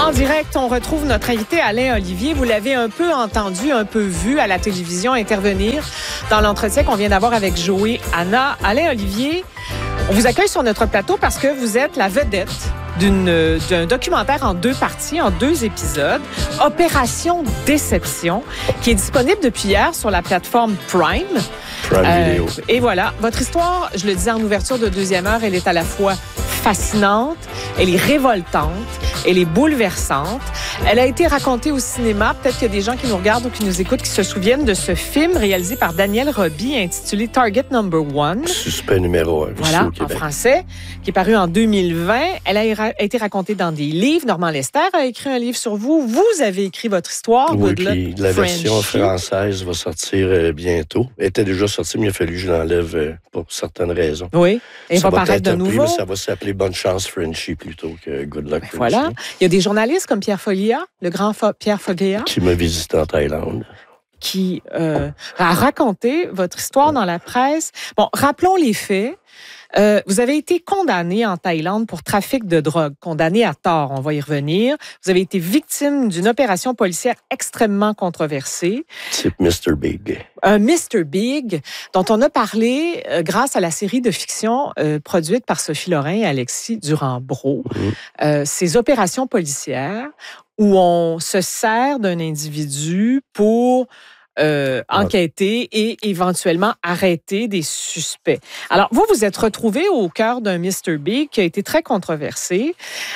En direct, on retrouve notre invité Alain Olivier. Vous l'avez un peu entendu, un peu vu à la télévision intervenir dans l'entretien qu'on vient d'avoir avec Joey Anna. Alain Olivier, on vous accueille sur notre plateau parce que vous êtes la vedette d'un documentaire en 2 parties, en 2 épisodes, Opération Déception, qui est disponible depuis hier sur la plateforme Prime. Vidéo. Et voilà, votre histoire, je le disais en ouverture de 2e heure, elle est à la fois fascinante, elle est révoltante, elle est bouleversante. Elle a été racontée au cinéma. Peut-être qu'il y a des gens qui nous regardent ou qui nous écoutent qui se souviennent de ce film réalisé par Daniel Roby intitulé Target Number One. Suspect numéro 1. Voilà, en français, qui est paru en 2020. Elle a été racontée dans des livres. Normand Lester a écrit un livre sur vous. Vous avez écrit votre histoire. Oui, puis la version française va sortir bientôt. Elle était déjà sortie, mais il a fallu que je l'enlève pour certaines raisons. Oui, et ça va paraître de nouveau. Ça va s'appeler Bonne chance Frenchie plutôt que Good Luck Frenchie. Voilà. Il y a des journalistes comme Pierre Foglia, le grand Pierre Foglia. Qui m'a visité en Thaïlande. Qui a raconté votre histoire dans la presse. Bon, rappelons les faits. Vous avez été condamné en Thaïlande pour trafic de drogue, condamné à tort, on va y revenir. Vous avez été victime d'une opération policière extrêmement controversée. Type Mr. Big. Un Mr. Big dont on a parlé grâce à la série de fiction produite par Sophie Lorrain et Alexis Durand-Brault. Ces opérations policières où on se sert d'un individu pour enquêter et éventuellement arrêter des suspects. Alors, vous êtes retrouvé au cœur d'un Mr. Big qui a été très controversé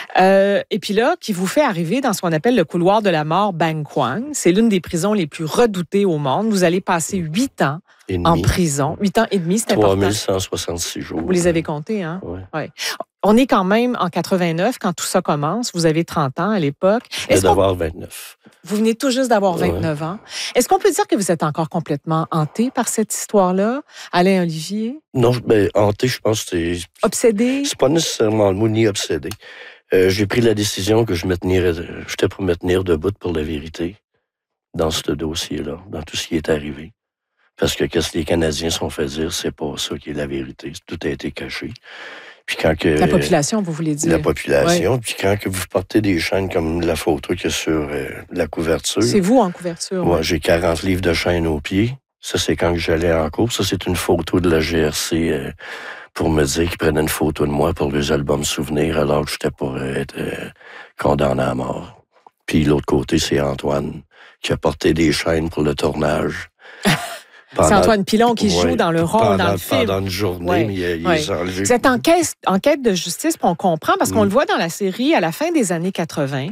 et puis là, qui vous fait arriver dans ce qu'on appelle le couloir de la mort Bang Kwang. C'est l'une des prisons les plus redoutées au monde. Vous allez passer 8 ans en prison. 8 ans et demi, c'est important. 3166 jours. Vous les avez comptés, hein? Oui. Ouais. On est quand même en 89 quand tout ça commence. Vous avez 30 ans à l'époque. Je venais d'avoir 29. Vous venez tout juste d'avoir 29 ans. Est-ce qu'on peut dire que vous êtes encore complètement hanté par cette histoire-là, Alain Olivier? Non, hanté, je pense que c'est... Obsédé? C'est pas nécessairement le mot ni obsédé. J'ai pris la décision que j'étais pour me tenir debout pour la vérité dans ce dossier-là, dans tout ce qui est arrivé. Parce que qu'est-ce que les Canadiens sont fait dire, c'est pas ça qui est la vérité. Tout a été caché. Puis quand que, la population, vous voulez dire? La population. Puis quand que vous portez des chaînes comme la photo qu'il y a sur la couverture. C'est vous en couverture. Moi, j'ai 40 livres de chaînes aux pieds. Ça, c'est quand que j'allais en cours. Ça, c'est une photo de la GRC pour me dire qu'ils prenaient une photo de moi pour les albums souvenirs alors que j'étais pour être condamné à mort. Puis l'autre côté, c'est Antoine qui a porté des chaînes pour le tournage. C'est Antoine Pilon qui joue dans le rôle dans le film. Pendant une journée, mais Vous êtes en quête de justice, puis on comprend, parce qu'on le voit dans la série, à la fin des années 80,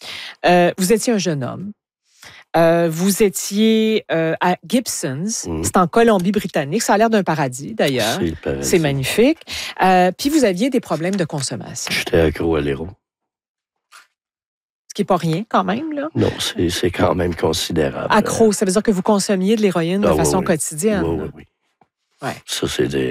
vous étiez un jeune homme. Vous étiez à Gibson's, c'est en Colombie-Britannique. Ça a l'air d'un paradis, d'ailleurs. C'est magnifique. Puis vous aviez des problèmes de consommation. J'étais accro à l'héros. Ce qui n'est pas rien, quand même, là. Non, c'est quand même considérable. Accro, ça veut dire que vous consommiez de l'héroïne de façon quotidienne. Oui. Ouais. Ça,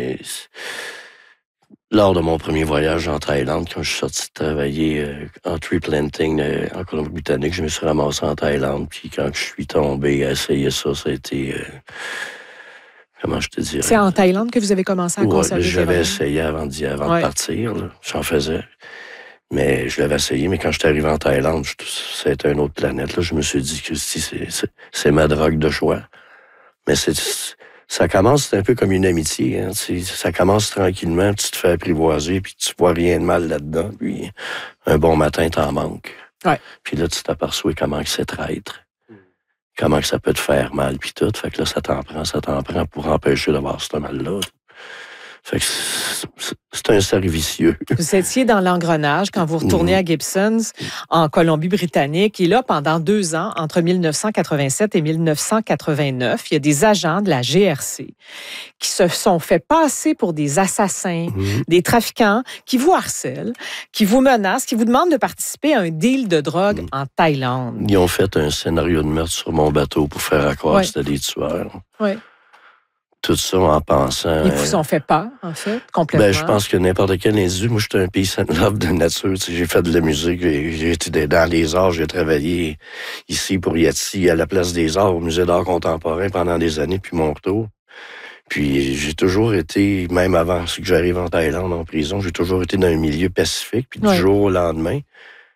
lors de mon premier voyage en Thaïlande, quand je suis sorti de travailler en tree planting en Colombie-Britannique, je me suis ramassé en Thaïlande. Puis quand je suis tombé à essayer ça, ça a été... comment je te dirais? C'est en Thaïlande que vous avez commencé à consommer de l'héroïne? J'avais essayé avant de partir. Là. J'en faisais. Mais je l'avais essayé, mais quand je suis arrivé en Thaïlande, c'était une autre planète. Là. Je me suis dit que c'est ma drogue de choix. Mais ça commence, c'est un peu comme une amitié. Hein. Ça commence tranquillement, tu te fais apprivoiser, puis tu vois rien de mal là-dedans. Puis un bon matin, t'en manques. Ouais. Puis là, tu t'aperçois comment que c'est traître. Comment que ça peut te faire mal, puis tout. Fait que là, ça t'en prend pour empêcher d'avoir ce mal-là. Fait que c'est un cercle vicieux. Vous étiez dans l'engrenage quand vous retournez à Gibson's, en Colombie-Britannique. Et là, pendant 2 ans, entre 1987 et 1989, il y a des agents de la GRC qui se sont fait passer pour des assassins, des trafiquants, qui vous harcèlent, qui vous menacent, qui vous demandent de participer à un deal de drogue en Thaïlande. Ils ont fait un scénario de meurtre sur mon bateau pour faire croire que c'était des tueurs. Oui. Tout ça en pensant... Ils vous ont fait peur, en fait, complètement? Je pense que n'importe quel individu... Moi, j'étais un peace and love de nature. J'ai fait de la musique, j'ai été dans les arts, j'ai travaillé ici pour Yati, à la Place des Arts, au Musée d'art contemporain pendant des années, puis mon retour. Puis j'ai toujours été, même avant que j'arrive en Thaïlande, en prison, j'ai toujours été dans un milieu pacifique, puis du jour au lendemain,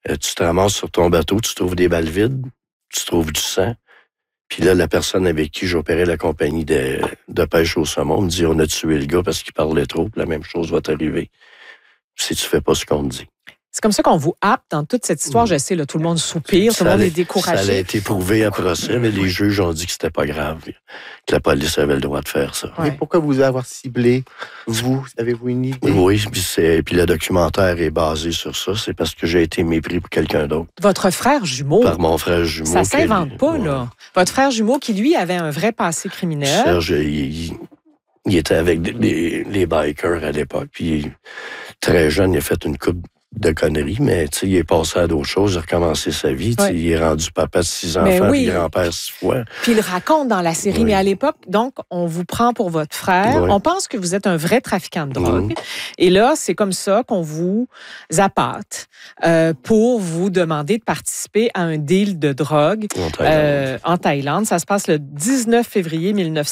Tu te ramasses sur ton bateau, tu trouves des balles vides, tu trouves du sang. Puis là, la personne avec qui j'opérais la compagnie de pêche au saumon me dit, on a tué le gars parce qu'il parlait trop, la même chose va t'arriver si tu fais pas ce qu'on te dit. C'est comme ça qu'on vous happe dans toute cette histoire. Je sais, là, tout le monde soupire, tout le monde est découragé. Ça a été prouvé à procès, mais les juges ont dit que c'était pas grave, que la police avait le droit de faire ça. Mais pourquoi vous avoir ciblé, vous? Avez-vous une idée? Oui, puis le documentaire est basé sur ça. C'est parce que j'ai été mépris pour quelqu'un d'autre. Votre frère jumeau. Par mon frère jumeau. Ça s'invente pas, là. Votre frère jumeau qui, lui, avait un vrai passé criminel. Serge, il était avec les bikers à l'époque, puis très jeune, il a fait une coupe de conneries, mais il est passé à d'autres choses, il a recommencé sa vie, il est rendu papa de 6 enfants, puis grand-père 6 fois. Puis il raconte dans la série, mais à l'époque, donc, on vous prend pour votre frère, on pense que vous êtes un vrai trafiquant de drogue, et là, c'est comme ça qu'on vous appâte pour vous demander de participer à un deal de drogue en Thaïlande. Ça se passe le 19 février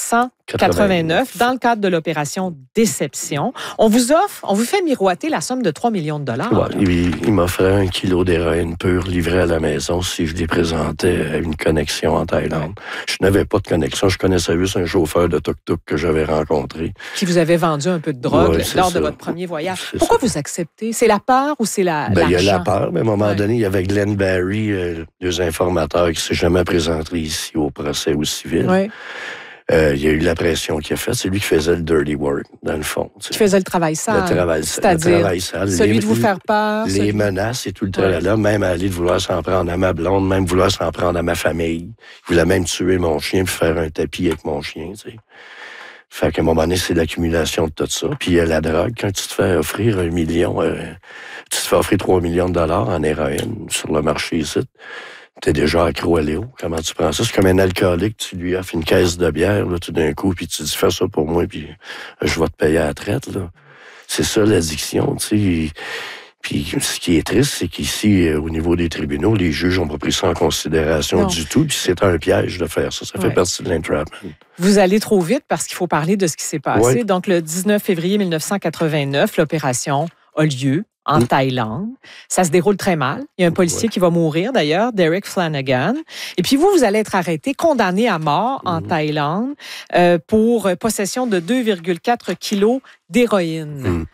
1989, dans le cadre de l'opération Déception. On vous fait miroiter la somme de 3 millions de dollars. Ouais, il m'offrait 1 kilo d'héroïne pure livrée à la maison si je les présentais à une connexion en Thaïlande. Je n'avais pas de connexion. Je connaissais juste un chauffeur de tuk-tuk que j'avais rencontré. Qui vous avait vendu un peu de drogue lors de votre premier voyage. Pourquoi vous acceptez? C'est la peur ou c'est l'argent? Il y a la peur, mais à un moment donné, il y avait Glenn Barry, deux informateurs qui ne s'est jamais présenté ici au procès au civil. Oui. Il y a eu la pression qu'il a faite. C'est lui qui faisait le dirty work, dans le fond. Qui faisait le travail sale. C'est-à-dire celui de vous faire peur. Les menaces et tout le tralala, même aller de vouloir s'en prendre à ma blonde, même vouloir s'en prendre à ma famille. Il voulait même tuer mon chien puis faire un tapis avec mon chien, tu sais. Fait qu'à un moment donné, c'est l'accumulation de tout ça. Puis il y a la drogue. Quand tu te fais offrir 1 million, tu te fais offrir 3 millions de dollars en héroïne sur le marché ici, t'es déjà accro à Léo. Comment tu prends ça? C'est comme un alcoolique, tu lui offres une caisse de bière, là, tout d'un coup, puis tu dis, fais ça pour moi, puis je vais te payer à la traite, là. C'est ça, l'addiction, tu sais. Puis ce qui est triste, c'est qu'ici, au niveau des tribunaux, les juges n'ont pas pris ça en considération du tout, puis c'est un piège de faire ça. Ça fait partie de l'entrapment. Vous allez trop vite parce qu'il faut parler de ce qui s'est passé. Ouais. Donc, le 19 février 1989, l'opération a lieu en Thaïlande. Ça se déroule très mal. Il y a un policier qui va mourir, d'ailleurs, Derek Flanagan. Et puis vous allez être arrêté, condamné à mort en Thaïlande pour possession de 2,4 kilos d'héroïne.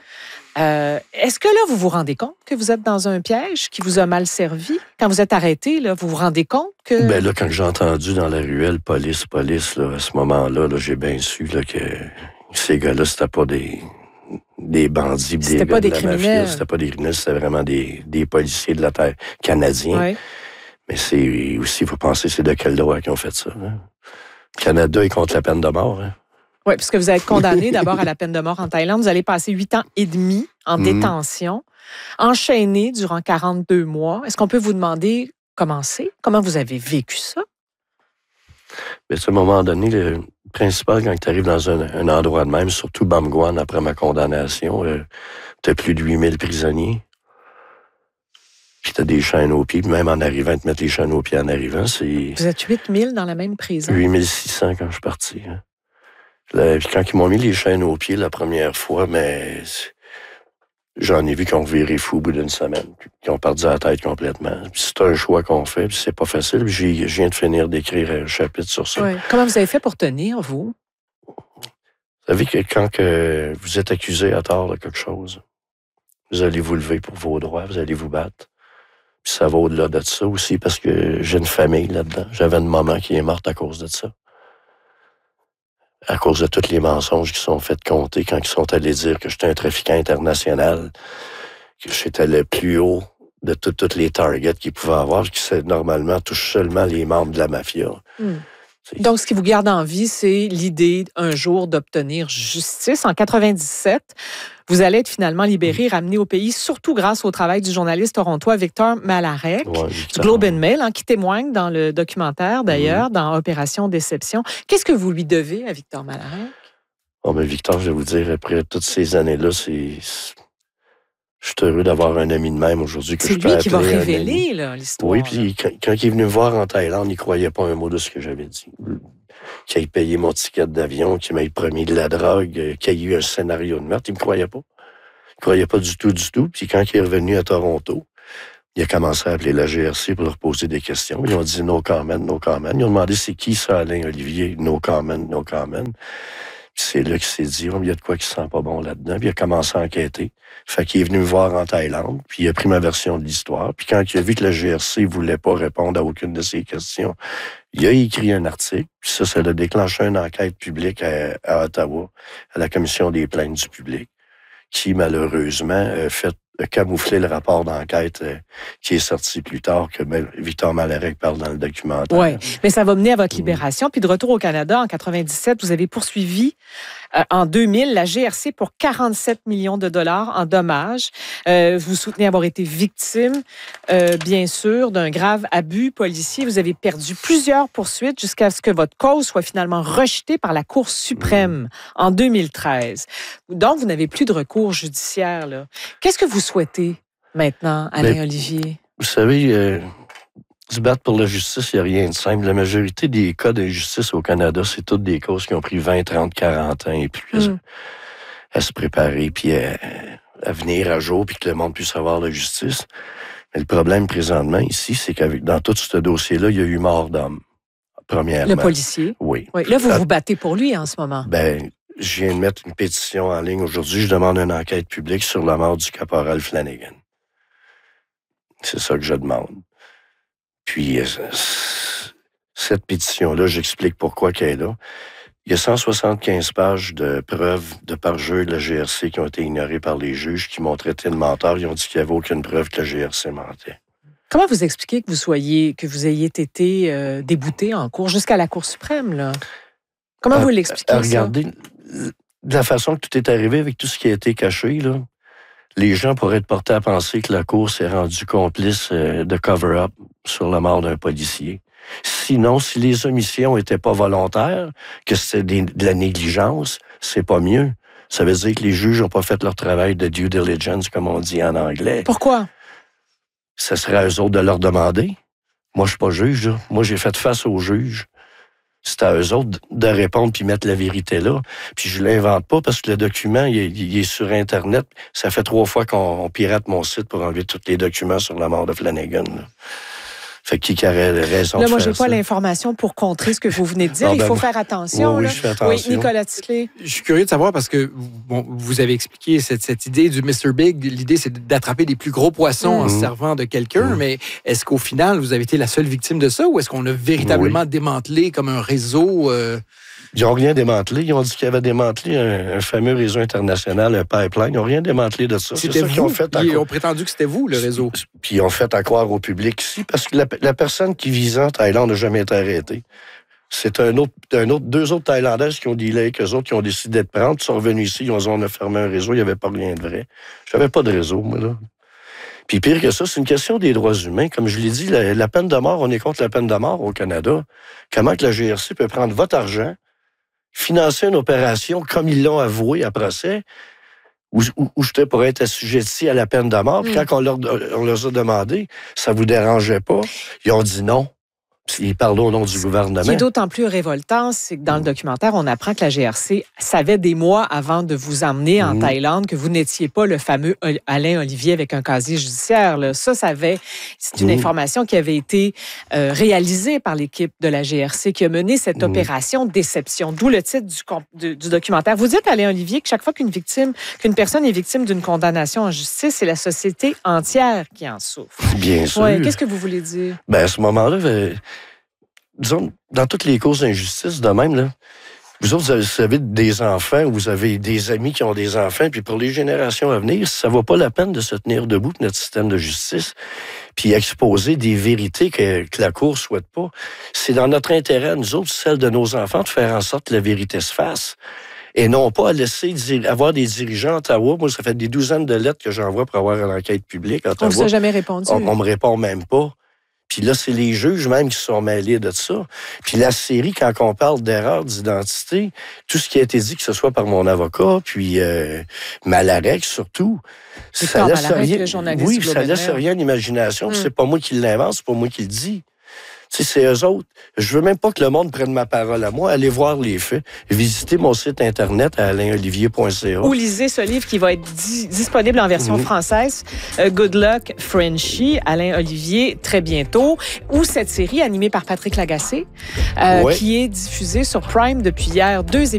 Est-ce que là, vous vous rendez compte que vous êtes dans un piège qui vous a mal servi? Quand vous êtes arrêté, là, vous vous rendez compte que... Ben là, quand j'ai entendu dans la ruelle, police, là, à ce moment-là, là, j'ai bien su là, que ces gars-là, c'était pas des bandits, c'était pas des criminels. C'était pas des criminels, c'était vraiment des policiers de la terre canadiens. Oui. Mais c'est aussi, il faut penser, c'est de quel droit qu'ils ont fait ça. Hein? Le Canada est contre la peine de mort. Hein? Oui, puisque vous êtes condamné d'abord à la peine de mort en Thaïlande. Vous allez passer 8 ans et demi en détention, enchaîné durant 42 mois. Est-ce qu'on peut vous demander comment c'est? Comment vous avez vécu ça? Mais à un moment donné, le principal, quand tu arrives dans un endroit de même, surtout Bamguan, après ma condamnation, tu as plus de 8000 prisonniers. Puis tu as des chaînes aux pieds. Puis même en arrivant, te mettre les chaînes aux pieds en arrivant, c'est... Vous êtes 8000 dans la même prison? 8600 quand je suis parti. Hein. Là, puis quand ils m'ont mis les chaînes aux pieds la première fois, mais j'en ai vu qui ont viré fou au bout d'une semaine, qui ont perdu la tête complètement. Puis c'est un choix qu'on fait, puis c'est pas facile. Je viens de finir d'écrire un chapitre sur ça. Oui. Comment vous avez fait pour tenir, vous? Vous savez que quand vous êtes accusé à tort de quelque chose, vous allez vous lever pour vos droits, vous allez vous battre. Puis ça va au-delà de ça aussi, parce que j'ai une famille là-dedans. J'avais une maman qui est morte à cause de ça. À cause de tous les mensonges qui sont faits compter quand ils sont allés dire que j'étais un trafiquant international, que j'étais le plus haut de tous les targets qu'ils pouvaient avoir, qui normalement touchent seulement les membres de la mafia. Donc, ce qui vous garde en vie, c'est l'idée un jour d'obtenir justice. En 97, vous allez être finalement libéré, ramené au pays, surtout grâce au travail du journaliste torontois Victor Malarek, du Globe and Mail, qui témoigne dans le documentaire, d'ailleurs, dans Opération Déception. Qu'est-ce que vous lui devez à Victor Malarek? Oh, mais Victor, je vais vous dire, après toutes ces années-là, je suis heureux d'avoir un ami de même aujourd'hui que je peux appeler. C'est lui qui va révéler là, l'histoire. Oui, puis quand il est venu me voir en Thaïlande, il ne croyait pas un mot de ce que j'avais dit. Qu'il ait payé mon ticket d'avion, qu'il m'ait promis de la drogue, qu'il y ait eu un scénario de meurtre, il ne me croyait pas. Il ne croyait pas du tout. Puis quand il est revenu à Toronto, Il a commencé à appeler la GRC pour leur poser des questions. Ils ont dit no comment, no comment. Ils ont demandé c'est qui ça, Alain Olivier? No comment, no comment. Puis c'est là qu'il s'est dit, il y a de quoi qui sent pas bon là-dedans. Puis il a commencé à enquêter. Fait qu'il est venu me voir en Thaïlande, puis il a pris ma version de l'histoire. Puis quand il a vu que la GRC voulait pas répondre à aucune de ses questions, il a écrit un article. Puis ça a déclenché une enquête publique à Ottawa, à la Commission des plaintes du public, qui malheureusement a camouflé le rapport d'enquête qui est sorti plus tard, que Victor Malarec parle dans le documentaire. Oui, mais ça va mener à votre libération. Puis de retour au Canada, en 97, vous avez poursuivi en 2000 la GRC pour 47 millions de dollars en dommages. Vous soutenez avoir été victime, bien sûr, d'un grave abus policier. Vous avez perdu plusieurs poursuites jusqu'à ce que votre cause soit finalement rejetée par la Cour suprême en 2013. Donc, vous n'avez plus de recours judiciaire, là. Qu'est-ce que vous souhaitez maintenant, Alain Olivier? Vous savez, se battre pour la justice, il n'y a rien de simple. La majorité des cas d'injustice au Canada, c'est toutes des causes qui ont pris 20, 30, 40 ans et plus à se préparer, puis à venir à jour, puis que le monde puisse avoir la justice. Mais le problème présentement ici, c'est qu'avec dans tout ce dossier-là, il y a eu mort d'homme, premièrement. Le policier? Oui. Là, vous vous battez pour lui en ce moment. Ben, je viens de mettre une pétition en ligne aujourd'hui. Je demande une enquête publique sur la mort du caporal Flanagan. C'est ça que je demande. Puis, cette pétition-là, j'explique pourquoi qu'elle est là. Il y a 175 pages de preuves de parjure de la GRC qui ont été ignorées par les juges, qui m'ont traité de menteur. Ils ont dit qu'il n'y avait aucune preuve que la GRC mentait. Comment vous expliquez que vous ayez été débouté en cours jusqu'à la Cour suprême, là? Comment vous l'expliquez, ça? Regardez, de la façon que tout est arrivé avec tout ce qui a été caché, là, les gens pourraient être portés à penser que la Cour s'est rendue complice de cover-up sur la mort d'un policier. Sinon, si les omissions n'étaient pas volontaires, que c'était de la négligence, c'est pas mieux. Ça veut dire que les juges n'ont pas fait leur travail de due diligence, comme on dit en anglais. Pourquoi? Ça serait à eux autres de leur demander. Moi, je suis pas juge, là. Moi, j'ai fait face aux juges. C'est à eux autres de répondre puis mettre la vérité là. Puis je l'invente pas parce que le document, il est sur Internet. Ça fait 3 fois qu'on pirate mon site pour enlever tous les documents sur la mort de Flanagan, là. Fait qui aurait raison de faire ça? Moi, j'ai pas l'information pour contrer ce que vous venez de dire. Il faut faire attention. Oui, là. je fais attention. Oui, Nicolas Ticlé. Je suis curieux de savoir parce que vous avez expliqué cette idée du Mr. Big. L'idée, c'est d'attraper les plus gros poissons en se servant de quelqu'un. Mais est-ce qu'au final, vous avez été la seule victime de ça ou est-ce qu'on a véritablement démantelé comme un réseau? Ils n'ont rien démantelé. Ils ont dit qu'ils avaient démantelé un fameux réseau international, un pipeline. Ils n'ont rien démantelé de ça. C'était vous. Ils ont prétendu que c'était vous, le réseau. Puis ils ont fait à croire au public ici, parce que la personne qui visait en Thaïlande n'a jamais été arrêtée. C'est deux autres Thaïlandaises qui ont dealé avec eux autres, qui ont décidé de prendre. Ils sont revenus ici, ils ont dit on a fermé un réseau, il n'y avait pas rien de vrai. Je n'avais pas de réseau, moi, là. Puis pire que ça, c'est une question des droits humains. Comme je l'ai dit, la peine de mort, on est contre la peine de mort au Canada. Comment que la GRC peut prendre votre argent, financer une opération comme ils l'ont avoué à procès, où j'étais pour être assujetti à la peine de mort. Puis quand on leur a demandé, ça vous dérangeait pas? Ils ont dit non. Ils parlent au nom du gouvernement. Ce qui est d'autant plus révoltant, c'est que dans le documentaire, on apprend que la GRC savait des mois avant de vous emmener en Thaïlande que vous n'étiez pas le fameux Alain Olivier avec un casier judiciaire. Là. C'est une information qui avait été réalisée par l'équipe de la GRC qui a mené cette opération déception, d'où le titre du documentaire. Vous dites, Alain Olivier, que chaque fois qu'une personne est victime d'une condamnation en justice, c'est la société entière qui en souffre. Bien sûr. Ouais, qu'est-ce que vous voulez dire? Ben, à ce moment-là, disons, dans toutes les causes d'injustice, de même, là, vous autres, vous avez des enfants, vous avez des amis qui ont des enfants, puis pour les générations à venir, ça vaut pas la peine de se tenir debout pour notre système de justice, puis exposer des vérités que la Cour souhaite pas. C'est dans notre intérêt, nous autres, celle de nos enfants, de faire en sorte que la vérité se fasse. Et non pas à laisser avoir des dirigeants à Ottawa. Moi, ça fait des douzaines de lettres que j'envoie pour avoir une enquête publique à Ottawa. On vous a jamais répondu. On me répond même pas. Puis là, c'est les juges même qui se sont mêlés de ça. Puis la série, quand on parle d'erreur d'identité, tout ce qui a été dit, que ce soit par mon avocat, puis Malarec surtout, ça laisse rien. Le journaliste oui, ça laisse rien à l'imagination. C'est pas moi qui l'invente, c'est pas moi qui le dis. Tu sais, c'est eux autres. Je veux même pas que le monde prenne ma parole à moi. Allez voir les faits. Visitez mon site Internet à alainolivier.ca. Ou lisez ce livre qui va être disponible en version française, Good Luck, Frenchie, Alain Olivier, très bientôt. Ou cette série animée par Patrick Lagacé, qui est diffusée sur Prime depuis hier. 2 épisodes